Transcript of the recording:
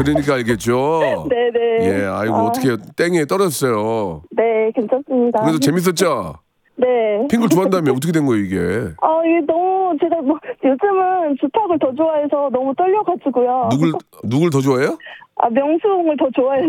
그러니까 알겠죠. 네네. 예, 아이고 어떻게 땡에 떨어졌어요. 네, 괜찮습니다. 그래도 재밌었죠. 네. 핑클 좋아한다며 어떻게 된 거예요 이게? 이게 너무 제가 뭐 요즘은 주탁을 더 좋아해서 너무 떨려가지고요. 누굴 더 좋아해요? 명수홍을 더 좋아해서.